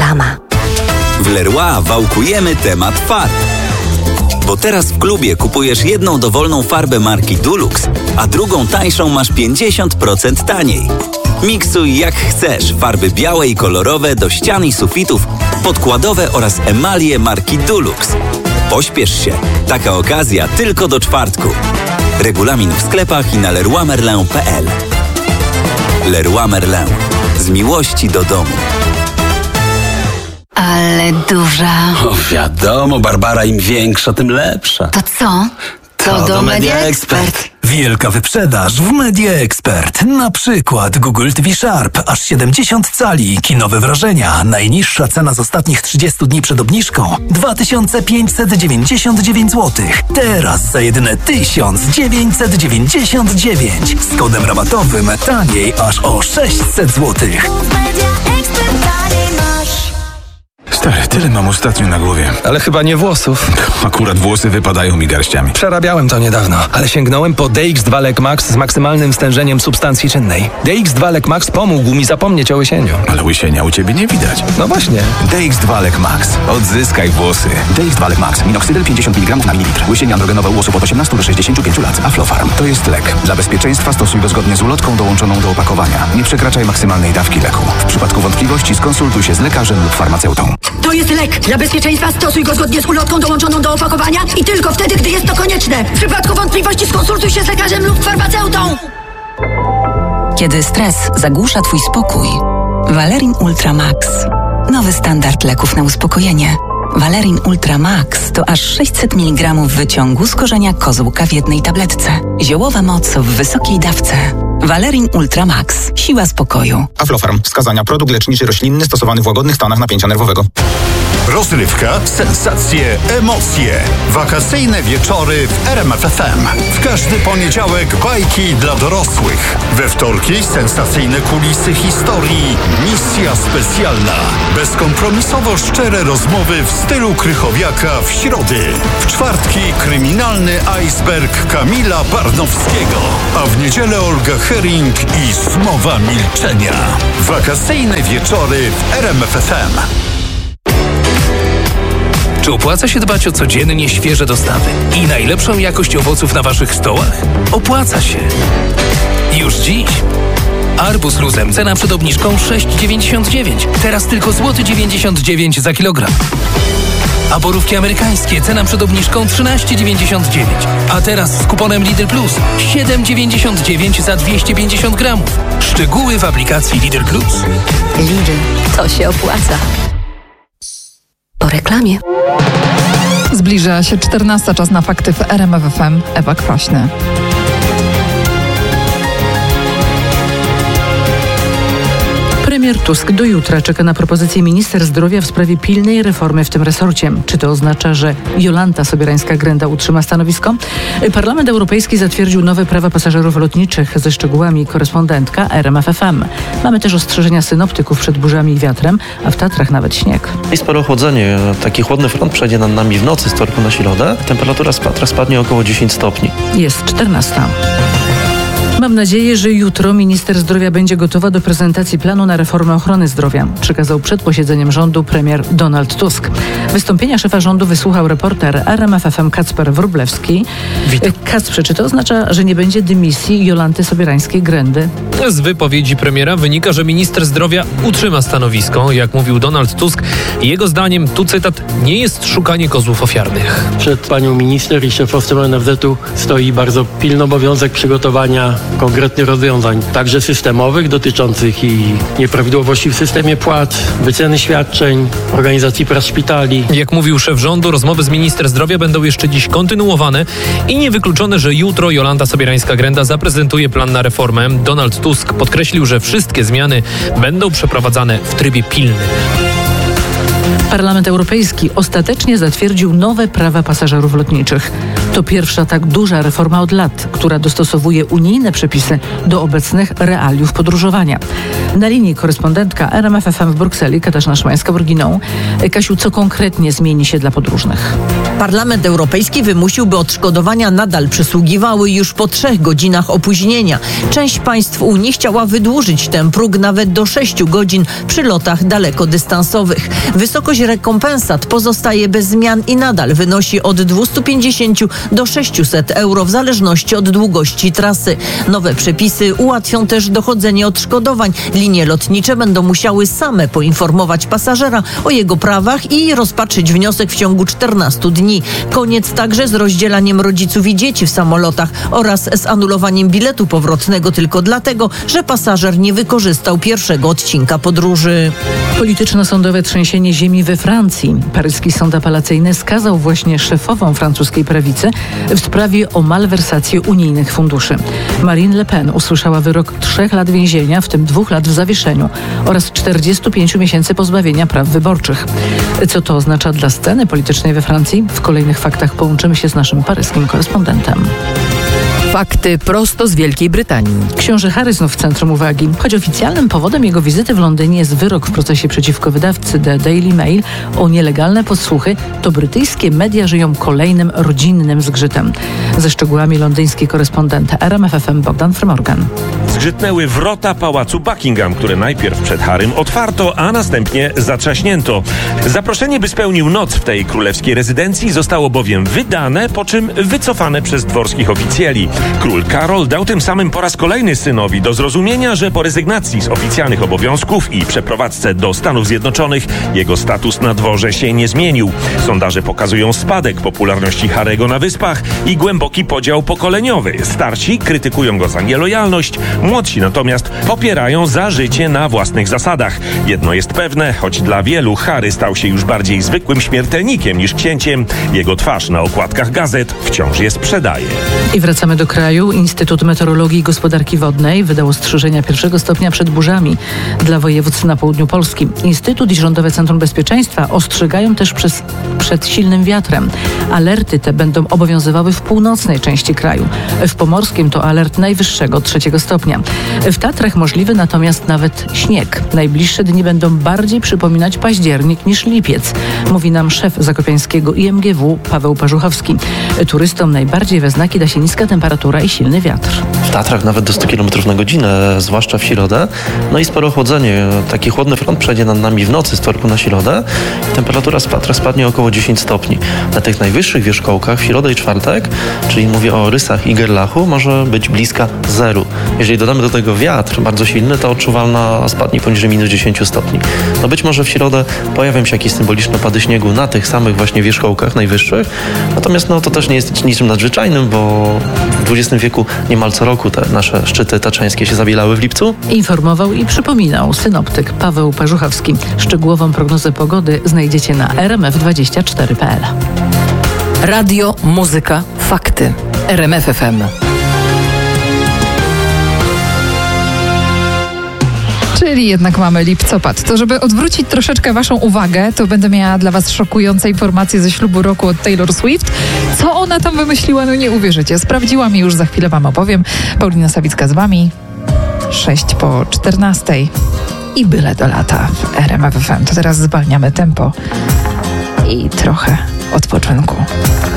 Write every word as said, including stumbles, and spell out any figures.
reklama. W Leroy wałkujemy temat farb. Bo teraz w klubie kupujesz jedną dowolną farbę marki Dulux, a drugą tańszą masz pięćdziesiąt procent taniej. Miksuj jak chcesz farby białe i kolorowe do ścian i sufitów, podkładowe oraz emalie marki Dulux. Pośpiesz się, taka okazja tylko do czwartku. Regulamin w sklepach i na leroy merlin kropka p l. Leroy Merlin. Z miłości do domu. Ale duża. O, wiadomo, Barbara, im większa, tym lepsza. To co? To, To do, do Media Media Expert. Wielka wyprzedaż w Media Expert. Na przykład Google T V Sharp, aż siedemdziesiąt cali, kinowe wrażenia. Najniższa cena z ostatnich trzydziestu dni przed obniżką dwa tysiące pięćset dziewięćdziesiąt dziewięć złotych. Teraz za jedyne tysiąc dziewięćset dziewięćdziesiąt dziewięć. Z kodem rabatowym taniej aż o sześćset złotych. Stary, tyle mam ostatnio na głowie. Ale chyba nie włosów. Akurat włosy wypadają mi garściami. Przerabiałem to niedawno, ale sięgnąłem po D X dwa Lec Max z maksymalnym stężeniem substancji czynnej. D X dwa Lec Max pomógł mi zapomnieć o łysieniu. Ale łysienia u ciebie nie widać. No właśnie. D X dwa Lec Max. Odzyskaj włosy. D X dwa Lec Max. Minoxydil pięćdziesiąt miligramów na mililitr. Łysienie androgenowe u osób od osiemnastu do sześćdziesięciu pięciu lat. Aflofarm. To jest lek. Dla bezpieczeństwa stosuj go zgodnie z ulotką dołączoną do opakowania. Nie przekraczaj maksymalnej dawki leku. W przypadku wątpliwości skonsultuj się z lekarzem lub farmaceutą. To jest lek. Dla bezpieczeństwa stosuj go zgodnie z ulotką dołączoną do opakowania i tylko wtedy, gdy jest to konieczne. W przypadku wątpliwości skonsultuj się z lekarzem lub farmaceutą. Kiedy stres zagłusza twój spokój, Valerin Ultra Max. Nowy standard leków na uspokojenie. Valerin Ultra Max to aż sześćset miligramów wyciągu z korzenia kozłka w jednej tabletce. Ziołowa moc w wysokiej dawce. Valerin Ultra Max. Siła spokoju. Aflofarm. Wskazania. Produkt leczniczy roślinny stosowany w łagodnych stanach napięcia nerwowego. Rozrywka, sensacje, emocje. Wakacyjne wieczory w R M F F M. W każdy poniedziałek bajki dla dorosłych. We wtorki sensacyjne kulisy historii. Misja specjalna. Bezkompromisowo szczere rozmowy w stylu Krychowiaka w środy. W czwartki kryminalny iceberg Kamila Barnowskiego. A w niedzielę Olga Hering i Zmowa milczenia. Wakacyjne wieczory w R M F F M. Czy opłaca się dbać o codziennie świeże dostawy i najlepszą jakość owoców na waszych stołach? Opłaca się. Już dziś. Arbuz luzem, cena przed obniżką sześć dziewięćdziesiąt dziewięć. Teraz tylko złoty dziewięćdziesiąt dziewięć za kilogram. A borówki amerykańskie, cena przed obniżką trzynaście dziewięćdziesiąt dziewięć. A teraz z kuponem Lidl Plus siedem dziewięćdziesiąt dziewięć za dwieście pięćdziesiąt gramów. Szczegóły w aplikacji Lidl Plus. Lidl, to się opłaca. Po reklamie. Zbliża się czternasta, czas na fakty w R M F F M. Ewa Kwaśny. Premier Tusk do jutra czeka na propozycję minister zdrowia w sprawie pilnej reformy w tym resorcie. Czy to oznacza, że Jolanta Sobierańska-Grenda utrzyma stanowisko? Parlament Europejski zatwierdził nowe prawa pasażerów lotniczych. Ze szczegółami korespondentka R M F F M. Mamy też ostrzeżenia synoptyków przed burzami i wiatrem, a w Tatrach nawet śnieg. I sporo ochłodzenie. Taki chłodny front przejdzie nad nami w nocy z wtorku na środę. Temperatura z Tatrach spadnie około dziesięć stopni. Jest czternasta. Mam nadzieję, że jutro minister zdrowia będzie gotowa do prezentacji planu na reformę ochrony zdrowia, przekazał przed posiedzeniem rządu premier Donald Tusk. Wystąpienia szefa rządu wysłuchał reporter R M F F M Kacper Wróblewski. Witam. Kacprze, czy to oznacza, że nie będzie dymisji Jolanty Sobierańskiej-Grendy? Z wypowiedzi premiera wynika, że minister zdrowia utrzyma stanowisko. Jak mówił Donald Tusk, jego zdaniem, tu cytat, nie jest szukanie kozłów ofiarnych. Przed panią minister i szefowcem N F Z-u stoi bardzo pilny obowiązek przygotowania konkretnych rozwiązań, także systemowych, dotyczących i nieprawidłowości w systemie płac, wyceny świadczeń, organizacji prac szpitali. Jak mówił szef rządu, rozmowy z minister zdrowia będą jeszcze dziś kontynuowane i niewykluczone, że jutro Jolanta Sobierańska-Grenda zaprezentuje plan na reformę. Donald Tusk podkreślił, że wszystkie zmiany będą przeprowadzane w trybie pilnym. Parlament Europejski ostatecznie zatwierdził nowe prawa pasażerów lotniczych. To pierwsza tak duża reforma od lat, która dostosowuje unijne przepisy do obecnych realiów podróżowania. Na linii korespondentka R M F F M w Brukseli, Katarzyna Szymańska-Borginą. Kasiu, co konkretnie zmieni się dla podróżnych? Parlament Europejski wymusił, by odszkodowania nadal przysługiwały już po trzech godzinach opóźnienia. Część państw Unii chciała wydłużyć ten próg nawet do sześciu godzin przy lotach dalekodystansowych. Wysokość rekompensat pozostaje bez zmian i nadal wynosi od dwieście pięćdziesiąt do sześciuset euro w zależności od długości trasy. Nowe przepisy ułatwią też dochodzenie odszkodowań. Linie lotnicze będą musiały same poinformować pasażera o jego prawach i rozpatrzyć wniosek w ciągu czternastu dni. Koniec także z rozdzielaniem rodziców i dzieci w samolotach oraz z anulowaniem biletu powrotnego tylko dlatego, że pasażer nie wykorzystał pierwszego odcinka podróży. Polityczno-sądowe trzęsienie ziemi we Francji. Paryski sąd apelacyjny skazał właśnie szefową francuskiej prawicy w sprawie o malwersację unijnych funduszy. Marine Le Pen usłyszała wyrok trzech lat więzienia, w tym dwóch lat w zawieszeniu oraz czterdziestu pięciu miesięcy pozbawienia praw wyborczych. Co to oznacza dla sceny politycznej we Francji? W kolejnych faktach połączymy się z naszym paryskim korespondentem. Fakty prosto z Wielkiej Brytanii. Książę Harry znów w centrum uwagi. Choć oficjalnym powodem jego wizyty w Londynie jest wyrok w procesie przeciwko wydawcy The Daily Mail o nielegalne podsłuchy, to brytyjskie media żyją kolejnym rodzinnym zgrzytem. Ze szczegółami londyński korespondent R M F F M Bogdan Frymorgan. Zgrzytnęły wrota pałacu Buckingham, które najpierw przed Harrym otwarto, a następnie zatrzaśnięto. Zaproszenie, by spełnił noc w tej królewskiej rezydencji, zostało bowiem wydane, po czym wycofane przez dworskich oficjeli. Król Karol dał tym samym po raz kolejny synowi do zrozumienia, że po rezygnacji z oficjalnych obowiązków i przeprowadzce do Stanów Zjednoczonych jego status na dworze się nie zmienił. Sondaże pokazują spadek popularności Harry'ego na Wyspach i głęboki podział pokoleniowy. Starsi krytykują go za nielojalność, młodsi natomiast popierają za życie na własnych zasadach. Jedno jest pewne, choć dla wielu Harry stał się już bardziej zwykłym śmiertelnikiem niż księciem, jego twarz na okładkach gazet wciąż je sprzedaje. I wracamy do kraju. Instytut Meteorologii i Gospodarki Wodnej wydał ostrzeżenia pierwszego stopnia przed burzami dla województw na południu Polski. Instytut i Rządowe Centrum Bezpieczeństwa ostrzegają też przez, przed silnym wiatrem. Alerty te będą obowiązywały w północnej części kraju. W Pomorskim to alert najwyższego trzeciego stopnia. W Tatrach możliwy natomiast nawet śnieg. Najbliższe dni będą bardziej przypominać październik niż lipiec, mówi nam szef zakopiańskiego I M G W Paweł Parzuchowski. Turystom najbardziej we znaki da się niska temperatura i silny wiatr. W Tatrach nawet do stu kilometrów na godzinę, zwłaszcza w środę. No i sporo ochłodzenie. Taki chłodny front przejdzie nad nami w nocy z wtorku na środę. Temperatura w Tatrach spadnie około dziesięć stopni. Na tych najwyższych wierzchołkach w środę i czwartek, czyli mówię o Rysach i Gerlachu, może być bliska zeru. Jeżeli dodamy do tego wiatr bardzo silny, to odczuwalna spadnie poniżej minus dziesięciu stopni. No być może w środę pojawią się jakieś symboliczne opady śniegu na tych samych właśnie wierzchołkach najwyższych. Natomiast no to też nie jest niczym nadzwyczajnym, bo w dwudziestym wieku niemal co roku te nasze szczyty tatrzańskie się zabielały w lipcu. Informował i przypominał synoptyk Paweł Parzuchowski. Szczegółową prognozę pogody znajdziecie na r m f dwadzieścia cztery kropka p l. Radio, muzyka, fakty. R M F F M. Czyli jednak mamy lipcopad. To żeby odwrócić troszeczkę waszą uwagę, to będę miała dla was szokujące informacje ze ślubu roku od Taylor Swift. Co ona tam wymyśliła, no nie uwierzycie. Sprawdziłam i już za chwilę wam opowiem. Paulina Sawicka z wami. sześć po czternastej. I byle do lata w R M F F M. To teraz zwalniamy tempo i trochę odpoczynku.